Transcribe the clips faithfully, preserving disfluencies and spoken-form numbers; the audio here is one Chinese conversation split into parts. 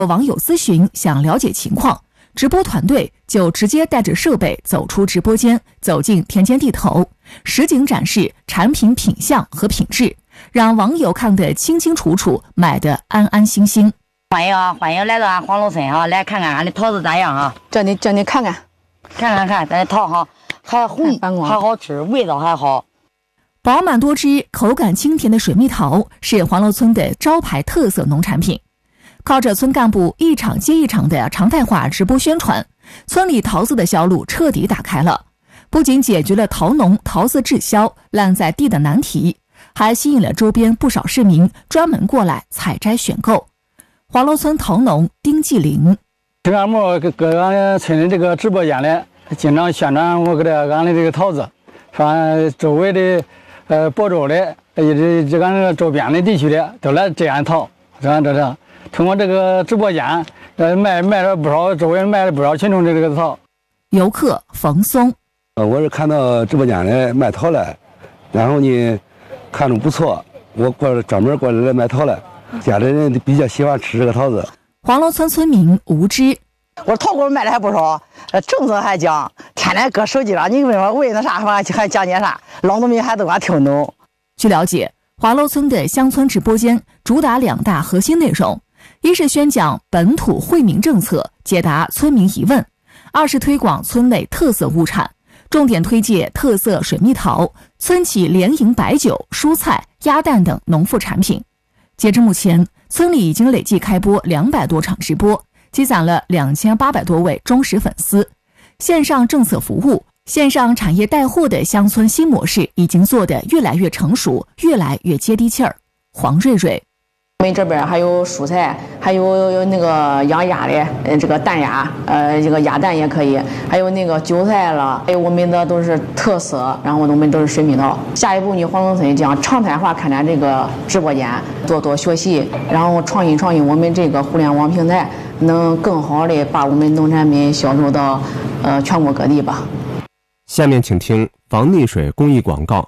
网友咨询想了解情况，直播团队就直接带着设备走出直播间，走进田间地头，实景展示产品品相和品质，让网友看得清清楚楚，买得安安心心。 欢迎啊，欢迎来到俺黄楼村啊，来看看俺的桃子咋样啊？ 叫你叫你看看， 看看看，咱的桃哈还红，还好吃，味道还好。 饱满多汁、口感清甜的水蜜桃是黄楼村的招牌特色农产品。靠着村干部一场接一场的常态化直播宣传，村里桃子的销路彻底打开了，不仅解决了桃农桃子滞销、烂在地的难题，还吸引了周边不少市民专门过来采摘选购。黄楼村桃农丁继林， 这俺们搁搁俺村的这个直播间里，经常宣传我搁这俺的这个桃子，说周围的呃亳州的，也这这俺这个周边的地区的都来摘俺桃，这样这样。通过这个直播间，呃，卖卖了不少，周围卖了不少群众的这个桃。 游客冯松， 呃，我是看到直播间里卖桃了，然后呢，看着不错，我过来专门过来来买桃了。家里人比较喜欢吃这个桃子。 黄楼村村民吴之， 我说桃果卖的还不少，呃，政策还讲，天天搁手机上，你问我为那啥还还讲解啥，老农民还都俺听懂。 据了解，黄楼村的乡村直播间主打两大核心内容。一是宣讲本土惠民政策，解答村民疑问；二是推广村内特色物产，重点推介特色水蜜桃、村企联营白酒、蔬菜、鸭蛋等农副产品。截至目前，村里已经累计开播两百多场直播，积攒了两千八百多位忠实粉丝。线上政策服务、线上产业带货的乡村新模式已经做得越来越成熟，越来越接地气儿。黄瑞瑞。 我们这边还有蔬菜，还有那个养鸭的，呃，这个蛋鸭，呃，这个鸭蛋也可以，还有那个韭菜了，还有我们的都是特色，然后我们都是水蜜桃。下一步呢，黄楼村将常态化开展这个直播间，多多学习，然后创新创新我们这个互联网平台，能更好的把我们农产品销售到呃全国各地吧。 下面请听防溺水公益广告。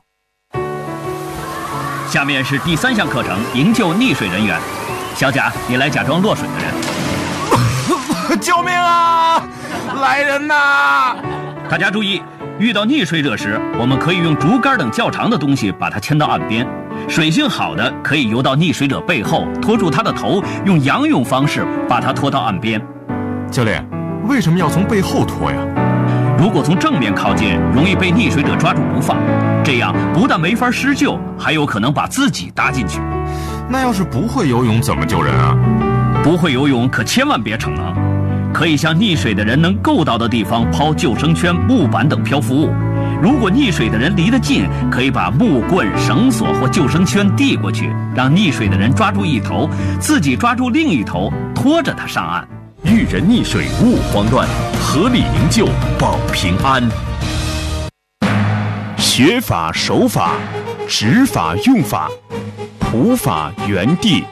下面是第三项课程，营救溺水人员。小贾，你来假装落水的人。救命啊！来人呐！ 大家注意，遇到溺水者时，我们可以用竹竿等较长的东西把他牵到岸边。水性好的可以游到溺水者背后，拖住他的头，用仰泳方式把他拖到岸边。 教练，为什么要从背后拖呀？ 如果从正面靠近，容易被溺水者抓住不放，这样不但没法施救，还有可能把自己搭进去。 那要是不会游泳怎么救人啊？ 不会游泳可千万别逞能，可以向溺水的人能够到的地方抛救生圈、木板等漂浮物。如果溺水的人离得近，可以把木棍、绳索或救生圈递过去，让溺水的人抓住一头，自己抓住另一头，拖着他上岸。 遇人溺水勿慌乱，合力营救保平安。学法守法，执法用法，普法原地。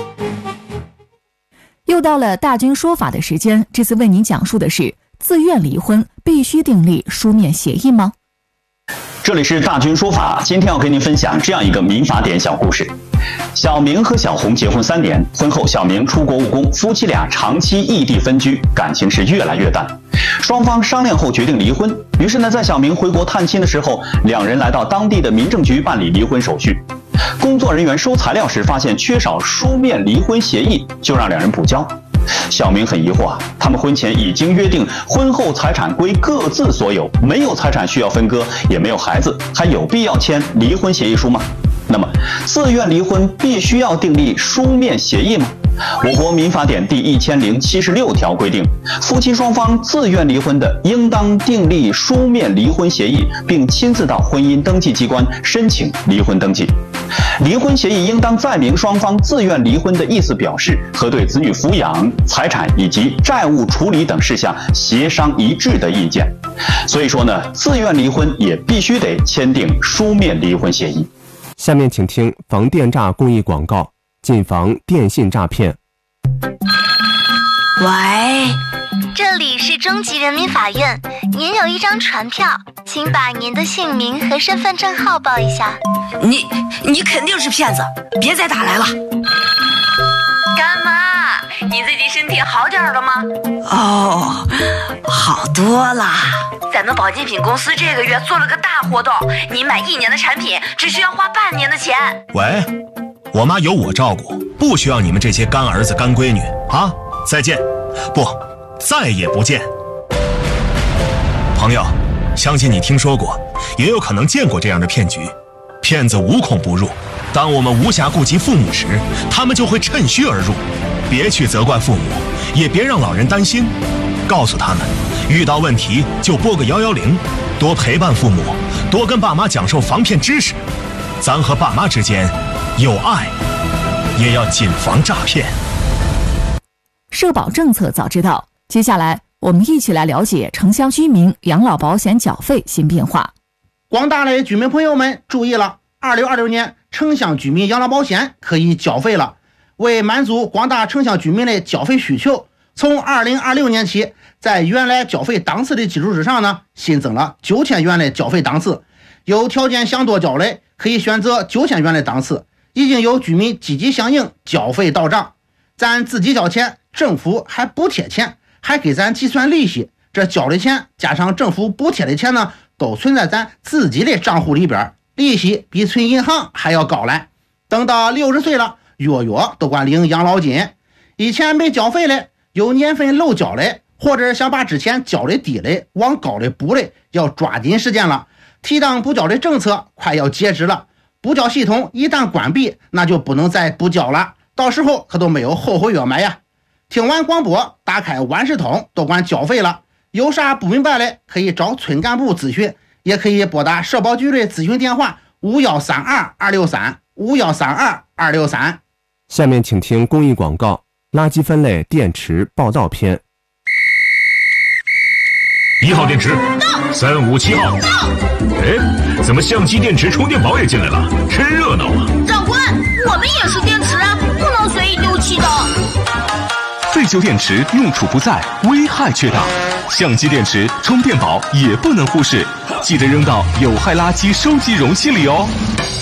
又到了大军说法的时间，这次为您讲述的是：自愿离婚必须订立书面协议吗？ 这里是大军说法，今天要跟您分享这样一个民法典小故事。小明和小红结婚三年，婚后小明出国务工，夫妻俩长期异地分居，感情是越来越淡。双方商量后决定离婚。于是呢，在小明回国探亲的时候，两人来到当地的民政局办理离婚手续。工作人员收材料时发现缺少书面离婚协议，就让两人补交。小明很疑惑啊，他们婚前已经约定婚后财产归各自所有，没有财产需要分割，也没有孩子，还有必要签离婚协议书吗？那么自愿离婚必须要订立书面协议吗？我国民法典第一千零七十六条规定，夫妻双方自愿离婚的，应当订立书面离婚协议，并亲自到婚姻登记机关申请离婚登记。离婚协议应当载明双方自愿离婚的意思表示和对子女抚养、财产以及债务处理等事项协商一致的意见。所以说呢，自愿离婚也必须得签订书面离婚协议。 下面请听防电诈公益广告，谨防电信诈骗。 喂，这里是中级人民法院，您有一张传票，请把您的姓名和身份证号报一下。 你你肯定是骗子，别再打来了。 干妈， 你最近身体好点了吗？ 哦，好多了。 咱们保健品公司这个月做了个大活动，你买一年的产品只需要花半年的钱。 喂，我妈有我照顾，不需要你们这些干儿子干闺女啊！再见，不，再也不见。朋友，相信你听说过，也有可能见过这样的骗局。骗子无孔不入，当我们无暇顾及父母时，他们就会趁虚而入。别去责怪父母，也别让老人担心，告诉他们，遇到问题就拨个幺幺零，多陪伴父母，多跟爸妈讲授防骗知识。咱和爸妈之间有爱，也要谨防诈骗。 社保政策早知道，接下来我们一起来了解城乡居民养老保险缴费新变化。 广大的居民朋友们注意了，二零二六年城乡居民养老保险可以缴费了。为满足广大城乡居民的缴费需求，从二零二六年起，在原来缴费档次的基础之上呢，新增了九千元的缴费档次。有条件想多缴的，可以选择九千元的档次。已经有居民积极响应，缴费到账。咱自己交钱，政府还补贴钱，还给咱计算利息。这交的钱加上政府补贴的钱呢，都存在咱自己的账户里边，利息比存银行还要高嘞。等到六十岁了，月月都管领养老金。以前没缴费的，有年份漏缴的，或者想把之前缴的低的往高的补的，要抓紧时间了。提档补缴的政策快要截止了，补缴系统一旦关闭，那就不能再补缴了，到时候可都没有后悔药买呀。听完广播，打开万事通，都管缴费了。有啥不明白的，可以找村干部咨询，也可以拨打社保局的咨询电话五一三二二六三五一三二二六三。 下面请听公益广告：垃圾分类电池报道篇。 一号电池到，三五七号到。哎，怎么相机电池、充电宝也进来了？真热闹啊！ 长官，我们也是电池，不能随意丢弃的。 废旧电池用处不在，危害却大。相机电池、充电宝也不能忽视，记得扔到有害垃圾收集容器里哦。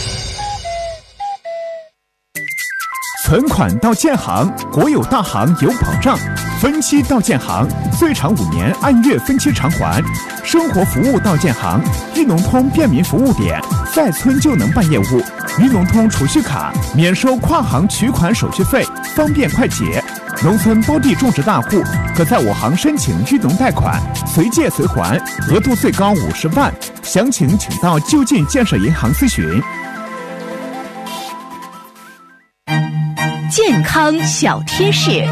存款到建行，国有大行有保障；分期到建行，最长五年按月分期偿还；生活服务到建行，裕农通便民服务点，在村就能办业务；裕农通储蓄卡免收跨行取款手续费，方便快捷。农村包地种植大户可在我行申请裕农贷款，随借随还，额度最高五十万。详情请到就近建设银行咨询。 健康小贴士：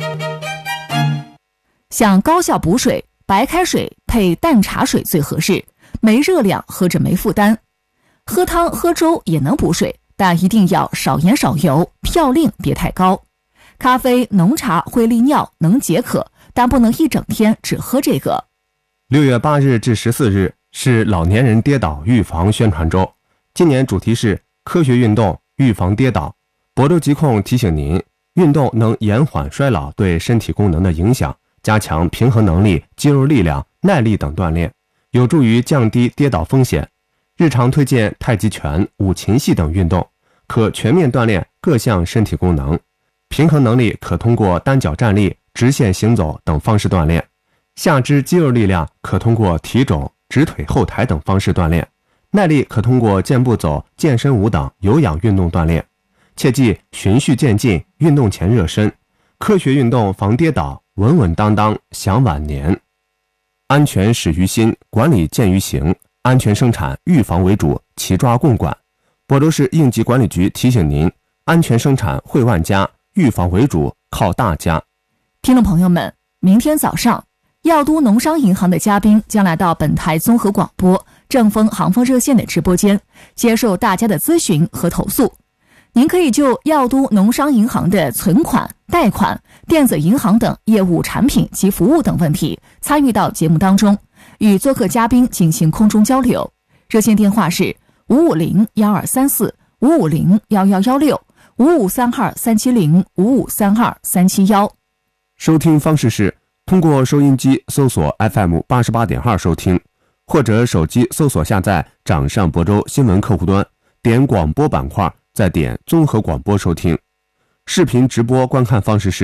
想高效补水，白开水配淡茶水最合适，没热量，喝着没负担。喝汤喝粥也能补水，但一定要少盐少油，嘌令别太高。咖啡、浓茶会利尿，能解渴，但不能一整天只喝这个。 六月八日至十四日是老年人跌倒预防宣传周，今年主题是科学运动，预防跌倒。亳州疾控提醒您，运动能延缓衰老对身体功能的影响，加强平衡能力、肌肉力量、耐力等锻炼，有助于降低跌倒风险。日常推荐太极拳、五禽戏等运动，可全面锻炼各项身体功能。平衡能力可通过单脚站立、直线行走等方式锻炼，下肢肌肉力量可通过提踵、直腿后抬等方式锻炼，耐力可通过健步走、健身舞等有氧运动锻炼。切记循序渐进，运动前热身，科学运动防跌倒，稳稳当当享晚年。安全始于心，管理见于行，安全生产预防为主，齐抓共管。亳州市应急管理局提醒您，安全生产惠万家，预防为主，靠大家。 听众朋友们，明天早上，药都农商银行的嘉宾将来到本台综合广播正风航风热线的直播间，接受大家的咨询和投诉。您可以就药都农商银行的存款、贷款、电子银行等业务产品及服务等问题参与到节目当中，与做客嘉宾进行空中交流。热线电话是五五零幺二三四五五零幺幺幺六五五三二三七零五五三二三七幺。 收听方式是通过收音机搜索 F M 八十八点二收听，或者手机搜索下载掌上亳州新闻客户端，点广播板块，再点综合广播收听。视频直播观看方式是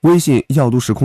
微信要读时空。